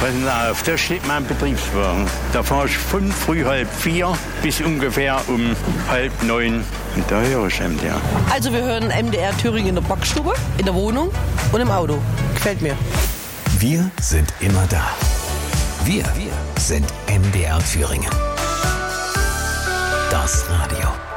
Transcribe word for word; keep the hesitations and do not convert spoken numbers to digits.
Passen Sie auf, da steht mein Betriebswagen. Da fahre ich von früh halb vier bis ungefähr um halb neun. Und da höre ich M D R. Also wir hören M D R Thüringen in der Backstube, in der Wohnung und im Auto. Gefällt mir. Wir sind immer da. Wir, wir sind M D R Thüringen. Das Radio.